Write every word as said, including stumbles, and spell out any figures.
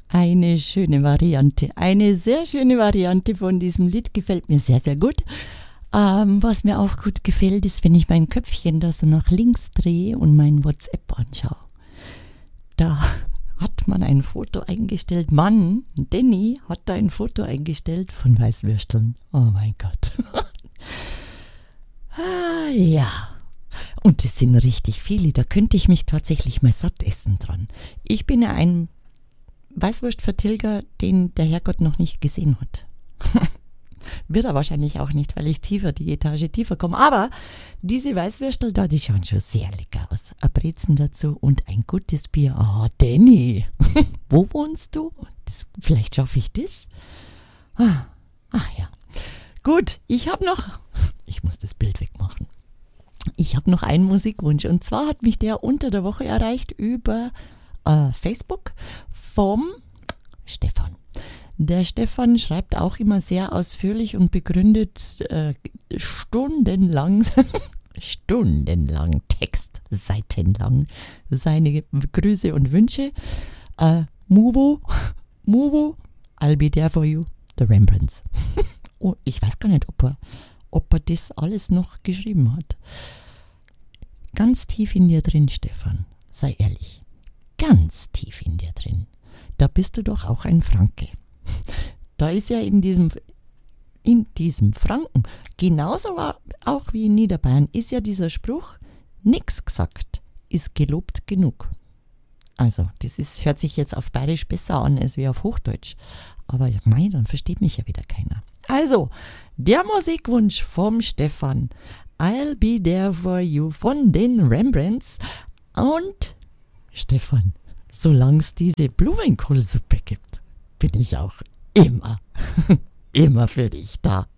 Eine schöne Variante, eine sehr schöne Variante von diesem Lied, gefällt mir sehr, sehr gut. Ähm, was mir auch gut gefällt, ist, wenn ich mein Köpfchen da so nach links drehe und mein WhatsApp anschaue. Da hat man ein Foto eingestellt, Mann, Danny hat da ein Foto eingestellt von Weißwürsteln. Oh mein Gott. ah, ja. Und es sind richtig viele, da könnte ich mich tatsächlich mal satt essen dran. Ich bin ja ein Weißwurstvertilger, den der Herrgott noch nicht gesehen hat. Wird er wahrscheinlich auch nicht, weil ich tiefer, die Etage tiefer komme. Aber diese Weißwürstel da, die schauen schon sehr lecker aus. Ein Brezen dazu und ein gutes Bier. Ah, Danny, wo wohnst du? Das, vielleicht schaffe ich das. Ah, ach ja. Gut, ich habe noch, ich muss das Bild wegmachen. Ich habe noch einen Musikwunsch. Und zwar hat mich der unter der Woche erreicht über äh, Facebook vom Stefan. Der Stefan schreibt auch immer sehr ausführlich und begründet äh, stundenlang, stundenlang Text, seitenlang seine Grüße und Wünsche. Äh, Muvo, Muvo, I'll be there for you, the Rembrandts. Oh, ich weiß gar nicht, ob er, ob er das alles noch geschrieben hat. Ganz tief in dir drin, Stefan, sei ehrlich. Ganz tief in dir drin. Da bist du doch auch ein Franke. Da ist ja in diesem, in diesem Franken, genauso auch wie in Niederbayern, ist ja dieser Spruch, nix gesagt, ist gelobt genug. Also, das ist, hört sich jetzt auf Bayerisch besser an als wie auf Hochdeutsch. Aber mei, dann versteht mich ja wieder keiner. Also, der Musikwunsch vom Stefan, I'll be there for you von den Rembrandts. Und Stefan, solange es diese Blumenkohlsuppe gibt, bin ich auch immer, immer für dich da.